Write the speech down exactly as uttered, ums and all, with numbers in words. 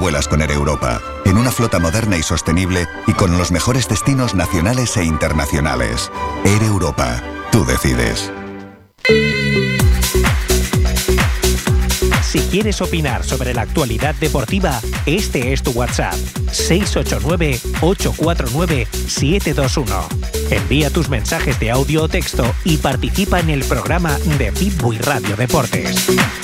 vuelas con Air Europa, en una flota moderna y sostenible y con los mejores destinos nacionales e internacionales. Air Europa, tú decides. Si quieres opinar sobre la actualidad deportiva, este es tu WhatsApp: seis ocho nueve, ocho cuatro nueve, siete dos uno. Envía tus mensajes de audio o texto y participa en el programa de Bit Boy Radio Deportes.